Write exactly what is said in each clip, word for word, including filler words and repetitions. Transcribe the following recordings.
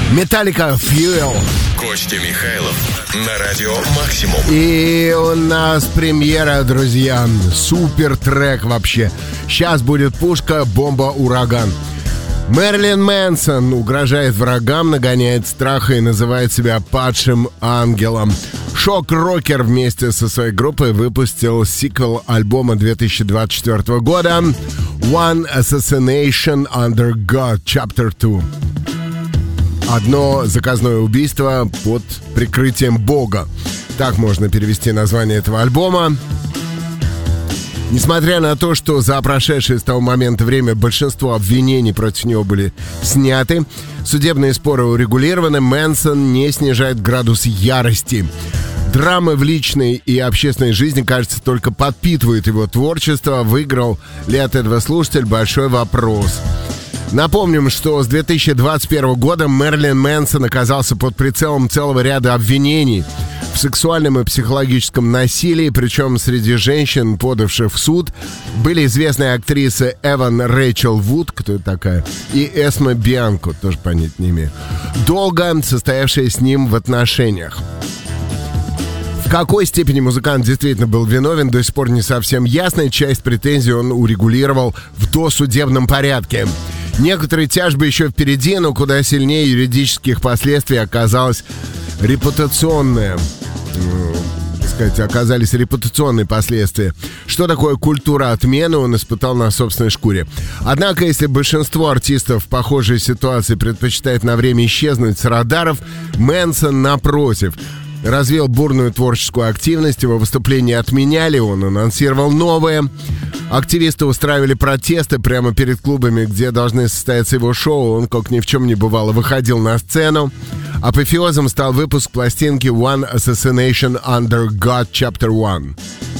Metallica Fuel. Костя Михайлов на радио Максимум. И у нас премьера, друзья. Супер трек вообще. Сейчас будет пушка, бомба, ураган. Мэрилин Мэнсон угрожает врагам, нагоняет страха и называет себя падшим ангелом. Шок-рокер вместе со своей группой выпустил сиквел альбома две тысячи двадцать четвёртого года One Assassination Under God Chapter два. Одно заказное убийство под прикрытием Бога. Так можно перевести название этого альбома. Несмотря на то, что за прошедшее с того момента время большинство обвинений против него были сняты, судебные споры урегулированы, Мэнсон не снижает градус ярости. Драмы в личной и общественной жизни, кажется, только подпитывают его творчество. Выиграл ли от этого слушатель? Большой вопрос. Напомним, что с две тысячи двадцать первого года Мэрилин Мэнсон оказался под прицелом целого ряда обвинений в сексуальном и психологическом насилии, причем среди женщин, подавших в суд, были известные актрисы Эван Рэйчел Вуд, кто это такая, и Эсме Бианко, тоже понять не имею, долго состоявшие с ним в отношениях. В какой степени музыкант действительно был виновен, до сих пор не совсем ясно. Часть претензий он урегулировал в досудебном порядке. Некоторые тяжбы еще впереди, но куда сильнее юридических последствий оказалось репутационное, так сказать, оказались репутационные последствия. Что такое культура отмены, он испытал на собственной шкуре. Однако, если большинство артистов в похожей ситуации предпочитает на время исчезнуть с радаров, Мэнсон, напротив, развил бурную творческую активность, его выступления отменяли, он анонсировал новые. Активисты устраивали протесты прямо перед клубами, где должны состояться его шоу. Он, как ни в чем не бывало, выходил на сцену. Апофеозом стал выпуск пластинки One Assassination Under God Chapter один.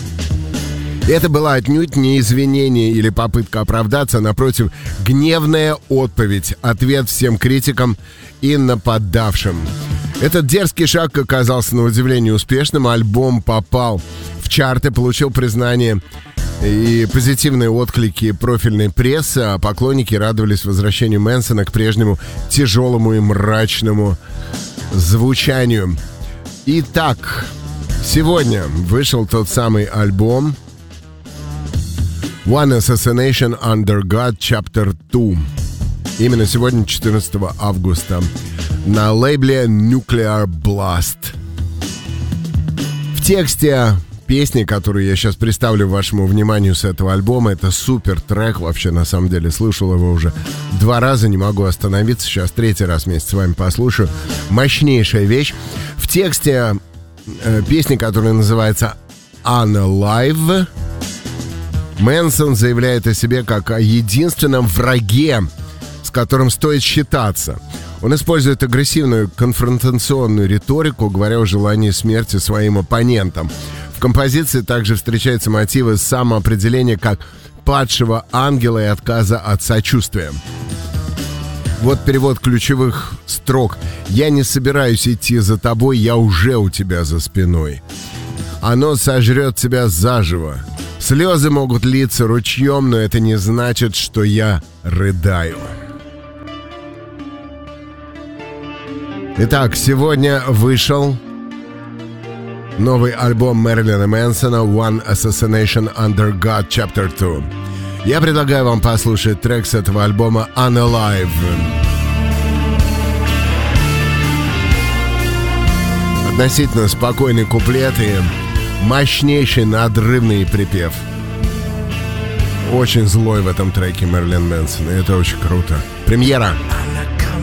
Это была отнюдь не извинение или попытка оправдаться, а, напротив, гневная отповедь, ответ всем критикам и нападавшим. Этот дерзкий шаг оказался на удивление успешным. Альбом попал в чарты, получил признание и позитивные отклики профильной прессы, а поклонники радовались возвращению Мэнсона к прежнему тяжелому и мрачному звучанию. Итак, сегодня вышел тот самый альбом One Assassination Under God Chapter два. Именно сегодня, четырнадцатого августа, на лейбле Nuclear Blast. В тексте песни, которую я сейчас представлю вашему вниманию с этого альбома, это супер трек, вообще на самом деле слышал его уже два раза, не могу остановиться, сейчас третий раз вместе с вами послушаю. Мощнейшая вещь. В тексте э, песни, которая называется Unalive, Мэнсон заявляет о себе как о единственном враге, с которым стоит считаться. Он использует агрессивную конфронтационную риторику, говоря о желании смерти своим оппонентам. В композиции также встречаются мотивы самоопределения как падшего ангела и отказа от сочувствия. Вот перевод ключевых строк. «Я не собираюсь идти за тобой, я уже у тебя за спиной. Оно сожрет тебя заживо. Слезы могут литься ручьем, но это не значит, что я рыдаю». Итак, сегодня вышел новый альбом Мэрилина Мэнсона One Assassination Under God Chapter два. Я предлагаю вам послушать трек с этого альбома Unalive. Относительно спокойный куплет и мощнейший надрывный припев. Очень злой в этом треке Мэрилин Мэнсон, и это очень круто. Премьера.